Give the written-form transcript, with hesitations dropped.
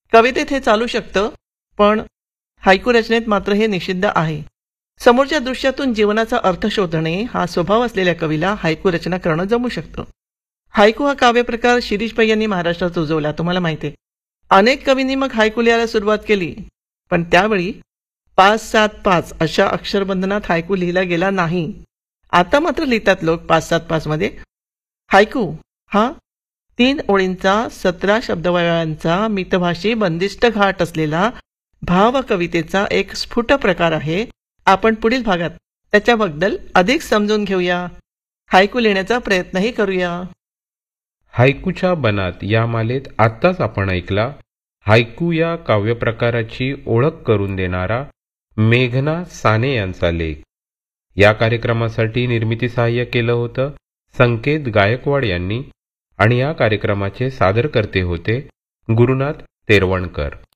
कवितेत हे चालू शकतं, पण हायकू रचनेत मात्र हे निषिद्ध आहे. समोरच्या दृश्यातून जीवनाचा अर्थ शोधणे हा स्वभाव असलेल्या कवीला हायकू रचना करणं जमू शकतं. हायकू हा काव्यप्रकार शिरीष पै यांनी महाराष्ट्रात रुजवला, तुम्हाला माहिती आहे. अनेक कवींनी मग हायकू लिहायला सुरुवात केली, पण त्यावेळी 5-7-5 अशा अक्षरबंधनात हायकू लिहिला गेला नाही. आता मात्र लिहितात लोक 5-7-5 मध्ये. हायकू हा 3 ओळींचा 17 शब्दवळ्यांचा मितभाषी बंदिष्ट घाट असलेला भाव कवितेचा एक स्फुट प्रकार आहे. आपण पुढील भागात त्याच्याबद्दल अधिक समजून घेऊया, हायकू लिहिण्याचा प्रयत्नही करूया. हायकूच्या बनात या मालेत आत्ताच आपण ऐकला हायकू या काव्यप्रकाराची ओळख करून देणारा मेघना साने यांचा लेख. या कार्यक्रमासाठी निर्मिती सहाय्य केलं होतं संकेत गायकवाड यांनी आणि या कार्यक्रमाचे सादरकर्ते होते गुरुनाथ तेरवणकर.